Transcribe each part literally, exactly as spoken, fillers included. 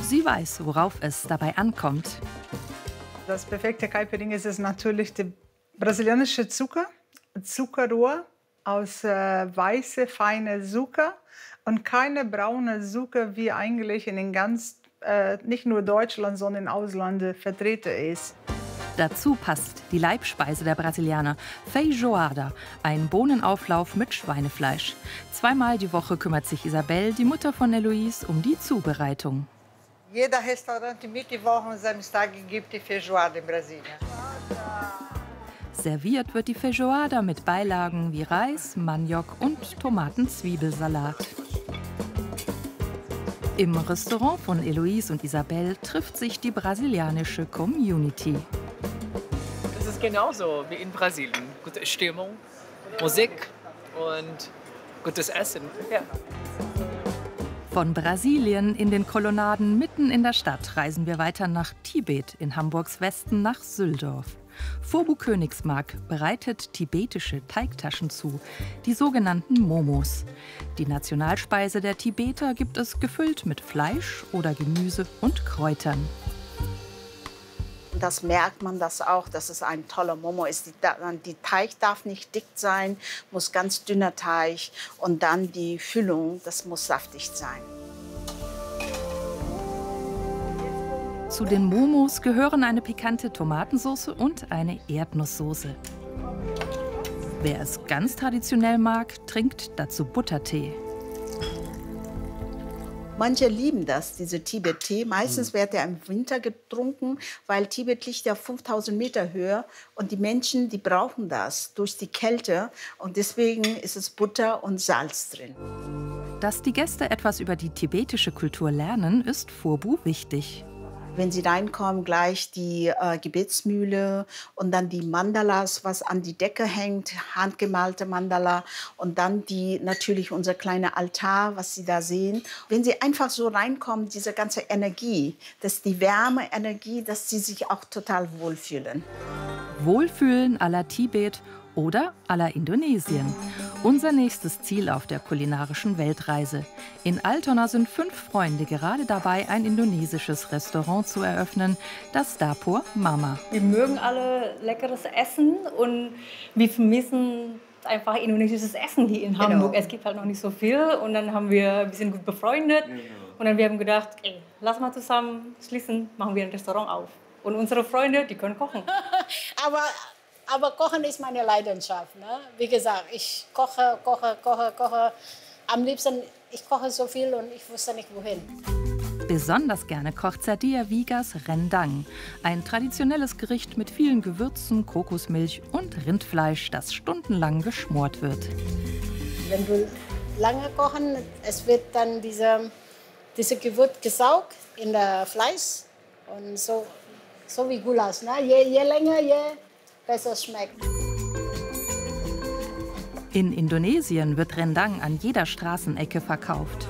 Sie weiß, worauf es dabei ankommt. Das perfekte Caipirinha ist es natürlich der brasilianische Zucker, Zuckerrohr aus äh, weiße, feine Zucker und keine braune Zucker, wie eigentlich in den ganz, äh, nicht nur Deutschland, sondern im Ausland vertreten ist. Dazu passt die Leibspeise der Brasilianer, Feijoada, ein Bohnenauflauf mit Schweinefleisch. Zweimal die Woche kümmert sich Isabel, die Mutter von Eloise, um die Zubereitung. Jeder Restaurant Mittwoch und Samstag gibt die Feijoada in Brasilien. Serviert wird die Feijoada mit Beilagen wie Reis, Maniok und Tomaten-Zwiebelsalat. Im Restaurant von Eloise und Isabel trifft sich die brasilianische Community. Es ist genauso wie in Brasilien. Gute Stimmung, Musik und gutes Essen. Ja. Von Brasilien in den Kolonnaden mitten in der Stadt reisen wir weiter nach Tibet, in Hamburgs Westen nach Süldorf. Phobu Königsmark bereitet tibetische Teigtaschen zu, die sogenannten Momos. Die Nationalspeise der Tibeter gibt es gefüllt mit Fleisch oder Gemüse und Kräutern. Das merkt man das auch, dass es ein toller Momo ist. Die, die Teig darf nicht dick sein, muss ganz dünner Teig. Und dann die Füllung, das muss saftig sein. Zu den Momos gehören eine pikante Tomatensauce und eine Erdnusssoße. Wer es ganz traditionell mag, trinkt dazu Buttertee. Manche lieben das, diese Tibet-Tee. Meistens wird er im Winter getrunken, weil Tibet liegt ja fünftausend Meter höher. Und die Menschen, die brauchen das durch die Kälte. Und deswegen ist es Butter und Salz drin. Dass die Gäste etwas über die tibetische Kultur lernen, ist Phobu wichtig. Wenn sie reinkommen, gleich die äh, Gebetsmühle und dann die Mandalas, was an die Decke hängt, handgemalte Mandala. Und dann die, natürlich unser kleiner Altar, was Sie da sehen. Wenn Sie einfach so reinkommen, diese ganze Energie, das ist die Wärme, Energie, dass Sie sich auch total wohlfühlen. Wohlfühlen à la Tibet oder à la Indonesien. Unser nächstes Ziel auf der kulinarischen Weltreise. In Altona sind fünf Freunde gerade dabei, ein indonesisches Restaurant zu eröffnen, das Dapur Mama. Wir mögen alle leckeres Essen und wir vermissen einfach indonesisches Essen hier in Hamburg. Genau. Es gibt halt noch nicht so viel und dann haben wir, wir sind gut befreundet genau. Und dann wir haben gedacht, ey, lass mal zusammen schließen, machen wir ein Restaurant auf. Und unsere Freunde, die können kochen. Aber Aber Kochen ist meine Leidenschaft. Ne? Wie gesagt, ich koche, koche, koche, koche. Am liebsten, ich koche so viel und ich wusste nicht, wohin. Besonders gerne kocht Sadia Vigas Rendang. Ein traditionelles Gericht mit vielen Gewürzen, Kokosmilch und Rindfleisch, das stundenlang geschmort wird. Wenn du lange kochen, es wird dann diese, diese Gewürz gesaugt in das Fleisch. Und so, so wie Gulasch. Ne? Je, je länger, je besser schmeckt. In Indonesien wird Rendang an jeder Straßenecke verkauft.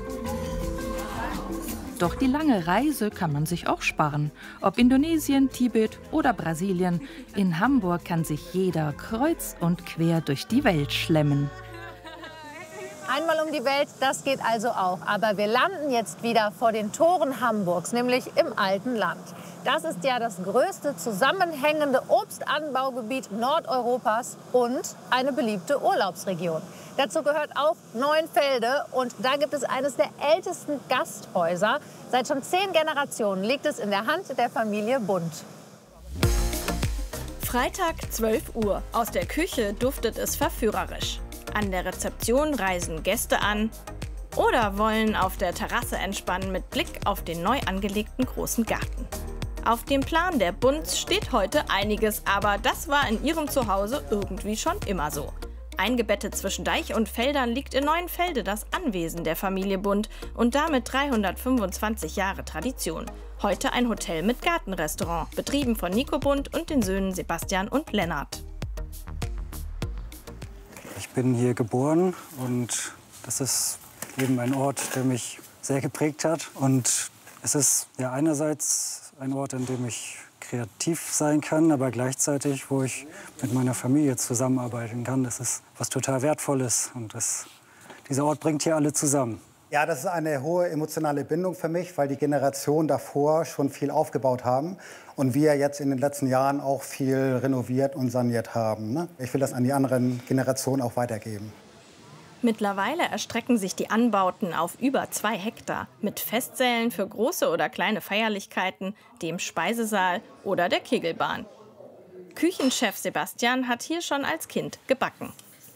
Doch die lange Reise kann man sich auch sparen. Ob Indonesien, Tibet oder Brasilien, in Hamburg kann sich jeder kreuz und quer durch die Welt schlemmen. Einmal um die Welt, das geht also auch. Aber wir landen jetzt wieder vor den Toren Hamburgs, nämlich im alten Land. Das ist ja das größte zusammenhängende Obstanbaugebiet Nordeuropas und eine beliebte Urlaubsregion. Dazu gehört auch Neuenfelde und da gibt es eines der ältesten Gasthäuser. Seit schon zehn Generationen liegt es in der Hand der Familie Bund. Freitag, zwölf Uhr. Aus der Küche duftet es verführerisch. An der Rezeption reisen Gäste an oder wollen auf der Terrasse entspannen mit Blick auf den neu angelegten großen Garten. Auf dem Plan der Bunds steht heute einiges, aber das war in ihrem Zuhause irgendwie schon immer so. Eingebettet zwischen Deich und Feldern liegt in Neuenfelde das Anwesen der Familie Bund und damit dreihundertfünfundzwanzig Jahre Tradition. Heute ein Hotel mit Gartenrestaurant, betrieben von Nico Bund und den Söhnen Sebastian und Lennart. Ich bin hier geboren und das ist eben ein Ort, der mich sehr geprägt hat. Und es ist ja einerseits ein Ort, an dem ich kreativ sein kann, aber gleichzeitig, wo ich mit meiner Familie zusammenarbeiten kann. Das ist was total Wertvolles und das, dieser Ort bringt hier alle zusammen. Ja, das ist eine hohe emotionale Bindung für mich, weil die Generationen davor schon viel aufgebaut haben und wir jetzt in den letzten Jahren auch viel renoviert und saniert haben, ne? Ich will das an die anderen Generationen auch weitergeben. Mittlerweile erstrecken sich die Anbauten auf über zwei Hektar mit Festsälen für große oder kleine Feierlichkeiten, dem Speisesaal oder der Kegelbahn. Küchenchef Sebastian hat hier schon als Kind gebacken.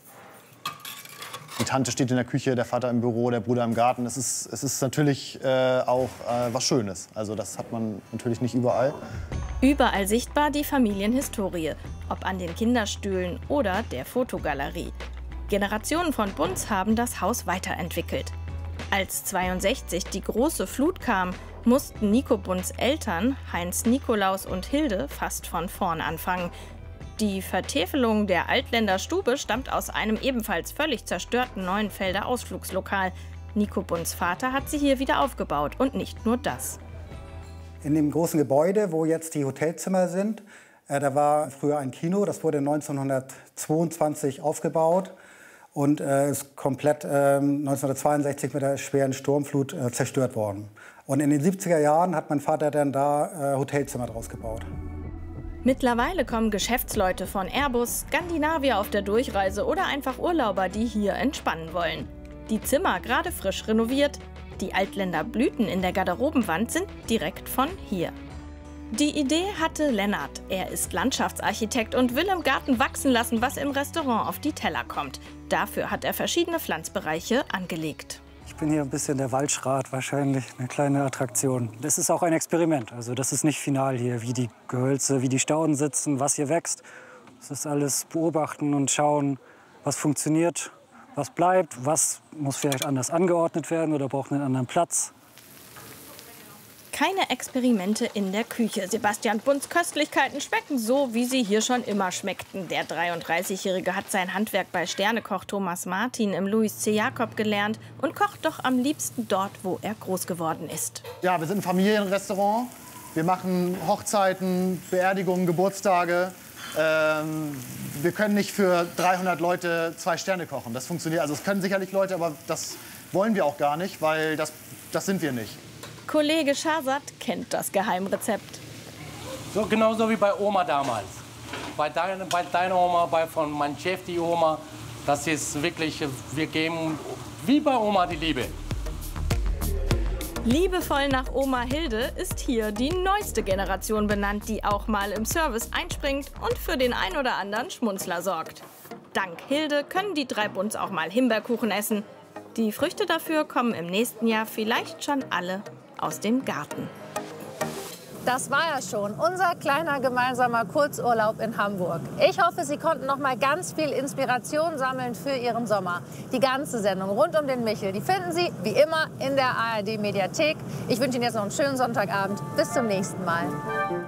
Die Tante steht in der Küche, der Vater im Büro, der Bruder im Garten. Es ist, es ist natürlich äh, auch äh, was Schönes. Also das hat man natürlich nicht überall. Überall sichtbar die Familienhistorie, ob an den Kinderstühlen oder der Fotogalerie. Generationen von Bunz haben das Haus weiterentwickelt. Als zweiundsechzig die große Flut kam, mussten Nico Bunz' Eltern, Heinz Nikolaus und Hilde, fast von vorn anfangen. Die Vertäfelung der Altländer Stube stammt aus einem ebenfalls völlig zerstörten Neuenfelder Ausflugslokal. Nico Bunz' Vater hat sie hier wieder aufgebaut und nicht nur das. In dem großen Gebäude, wo jetzt die Hotelzimmer sind, äh, da war früher ein Kino, das wurde neunzehnhundertzweiundzwanzig aufgebaut. Und äh, ist komplett äh, neunzehnhundertzweiundsechzig mit der schweren Sturmflut äh, zerstört worden. Und in den siebziger Jahren hat mein Vater dann da äh, Hotelzimmer draus gebaut. Mittlerweile kommen Geschäftsleute von Airbus, Skandinavier auf der Durchreise oder einfach Urlauber, die hier entspannen wollen. Die Zimmer gerade frisch renoviert. Die Altländer Blüten in der Garderobenwand sind direkt von hier. Die Idee hatte Lennart. Er ist Landschaftsarchitekt und will im Garten wachsen lassen, was im Restaurant auf die Teller kommt. Dafür hat er verschiedene Pflanzbereiche angelegt. Ich bin hier ein bisschen der Waldschrat, wahrscheinlich eine kleine Attraktion. Das ist auch ein Experiment. Also das ist nicht final hier, wie die Gehölze, wie die Stauden sitzen, was hier wächst. Das ist alles beobachten und schauen, was funktioniert, was bleibt, was muss vielleicht anders angeordnet werden oder braucht einen anderen Platz. Keine Experimente in der Küche. Sebastian Bunz' Köstlichkeiten schmecken so, wie sie hier schon immer schmeckten. Der dreiunddreißigjährige hat sein Handwerk bei Sternekoch Thomas Martin im Louis C. Jakob gelernt und kocht doch am liebsten dort, wo er groß geworden ist. Ja, wir sind ein Familienrestaurant. Wir machen Hochzeiten, Beerdigungen, Geburtstage. Ähm, wir können nicht für dreihundert Leute zwei Sterne kochen. Das funktioniert. Also es können sicherlich Leute, aber das wollen wir auch gar nicht, weil das, das sind wir nicht. Kollege Schasat kennt das Geheimrezept. So, genauso wie bei Oma damals. Bei, dein, bei deiner Oma, bei von meinem Chef, die Oma. Das ist wirklich, wir geben wie bei Oma die Liebe. Liebevoll nach Oma Hilde ist hier die neueste Generation benannt, die auch mal im Service einspringt und für den ein oder anderen Schmunzler sorgt. Dank Hilde können die drei Bunz auch mal Himbeerkuchen essen. Die Früchte dafür kommen im nächsten Jahr vielleicht schon alle aus dem Garten. Das war ja schon unser kleiner gemeinsamer Kurzurlaub in Hamburg. Ich hoffe, Sie konnten noch mal ganz viel Inspiration sammeln für Ihren Sommer. Die ganze Sendung rund um den Michel, die finden Sie wie immer in der A R D Mediathek. Ich wünsche Ihnen jetzt noch einen schönen Sonntagabend. Bis zum nächsten Mal.